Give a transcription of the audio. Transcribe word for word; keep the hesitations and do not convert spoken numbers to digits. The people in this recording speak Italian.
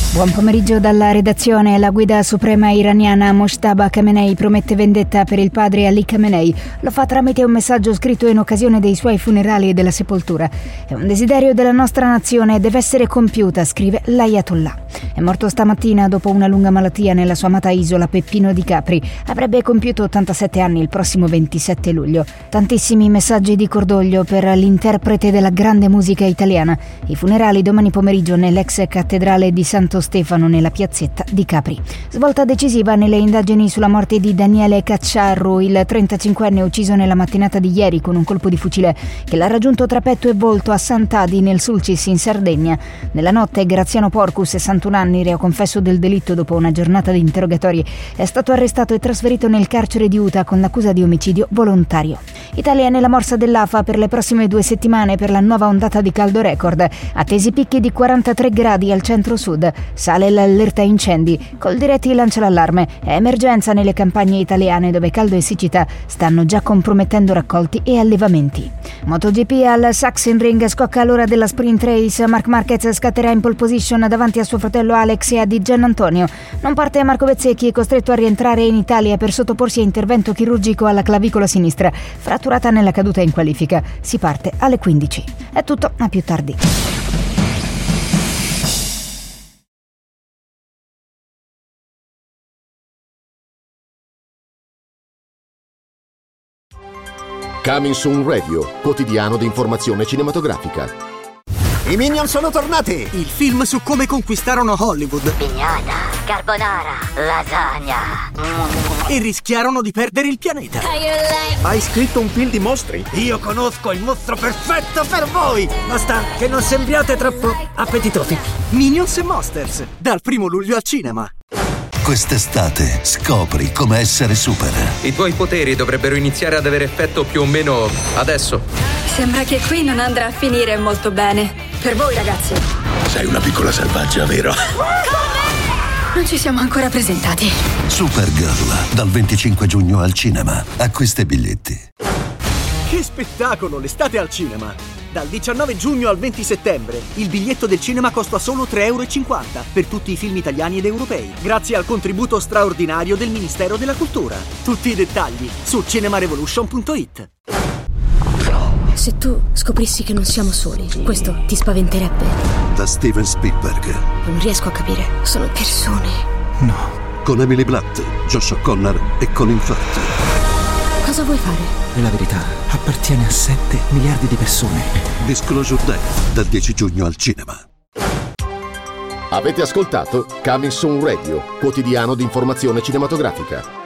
Buon pomeriggio dalla redazione. La guida suprema iraniana Mojtaba Khamenei promette vendetta per il padre Ali Khamenei. Lo fa tramite un messaggio scritto in occasione dei suoi funerali e della sepoltura. È un desiderio della nostra nazione, deve essere compiuta, scrive l'Ayatollah. È morto stamattina dopo una lunga malattia nella sua amata isola Peppino di Capri. Avrebbe compiuto ottantasette anni il prossimo ventisette luglio. Tantissimi messaggi di cordoglio per l'interprete della grande musica italiana. I funerali domani pomeriggio nell'ex cattedrale di Santo Stefano nella piazzetta di Capri. Svolta decisiva nelle indagini sulla morte di Daniele Cacciarro, il trentacinquenne ucciso nella mattinata di ieri con un colpo di fucile che l'ha raggiunto tra petto e volto a Sant'Adi nel Sulcis in Sardegna. Nella notte Graziano Porcu, sessantuno anni, reo confesso del delitto dopo una giornata di interrogatori, è stato arrestato e trasferito nel carcere di Utah con l'accusa di omicidio volontario. Italia è nella morsa dell'A F A per le prossime due settimane per la nuova ondata di caldo record. Attesi picchi di quarantatré gradi al centro-sud. Sale l'allerta incendi. Coldiretti lancia l'allarme. È emergenza nelle campagne italiane dove caldo e siccità stanno già compromettendo raccolti e allevamenti. MotoGP al Sachsenring, scocca l'ora della sprint race. Marc Marquez scatterà in pole position davanti a suo fratello Alex e a Di Giannantonio. Non parte Marco Bezzecchi, costretto a rientrare in Italia per sottoporsi a intervento chirurgico alla clavicola sinistra, fratturata nella caduta in qualifica. Si parte alle quindici. È tutto, a più tardi. Coming Soon Radio, quotidiano di informazione cinematografica. I Minion sono tornati! Il film su come conquistarono Hollywood. Pignata, carbonara, lasagna. E rischiarono di perdere il pianeta. Hai scritto un film di mostri? Io conosco il mostro perfetto per voi! Basta che non sembriate troppo appetitosi. Minions e Monsters, dal primo luglio al cinema. Quest'estate scopri come essere super. I tuoi poteri dovrebbero iniziare ad avere effetto più o meno adesso. Sembra che qui non andrà a finire molto bene. Per voi, ragazzi. Sei una piccola selvaggia, vero? Non ci siamo ancora presentati. Supergirl, dal venticinque giugno al cinema. Acquista i biglietti. Che spettacolo, l'estate al cinema! Dal diciannove giugno al venti settembre, il biglietto del cinema costa solo tre e cinquanta euro per tutti i film italiani ed europei, grazie al contributo straordinario del Ministero della Cultura. Tutti i dettagli su cinemarevolution punto it. Se tu scoprissi che non siamo soli, questo ti spaventerebbe? Da Steven Spielberg. Non riesco a capire. Sono persone. No. Con Emily Blunt, Josh O'Connor e Colin Firth. Cosa vuoi fare? E la verità appartiene a sette miliardi di persone. Disclosure Day, dal dieci giugno al cinema. Avete ascoltato Coming Soon Radio, quotidiano di informazione cinematografica.